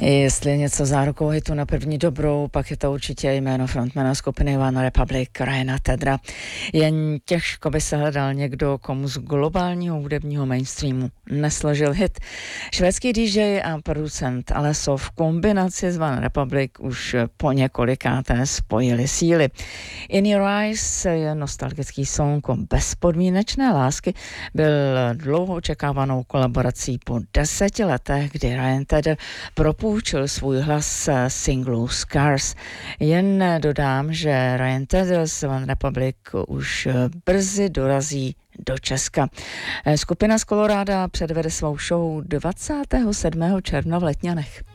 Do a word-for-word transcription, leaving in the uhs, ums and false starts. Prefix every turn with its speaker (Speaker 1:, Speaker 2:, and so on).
Speaker 1: Jestli něco zárukou hitu na první dobrou, pak je to určitě jméno frontmana skupiny One Republic, Ryana Tedra. Jen těžko by se hledal někdo, komu z globálního hudebního mainstreamu nesložil hit. Švédský D J a producent Alesso v kombinaci s One Republic už po několikáté spojili síly. In Your Eyes je nostalgický song o bezpodmínečné lásky, byl dlouho očekávanou kolaborací po deseti letech, kdy Ryan Tedder propůjčil svůj hlas singlu Scars. Jen dodám, že Ryan Tedder z One Republic už brzy dorazí do Česka. Skupina z Koloráda předvede svou show dvacátého sedmého června v Letňanech.